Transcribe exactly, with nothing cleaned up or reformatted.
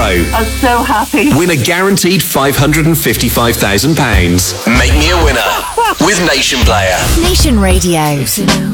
tomorrow. I'm so happy. Win a guaranteed five hundred fifty-five thousand pounds. Make me a winner with Nation Player. Nation Radio.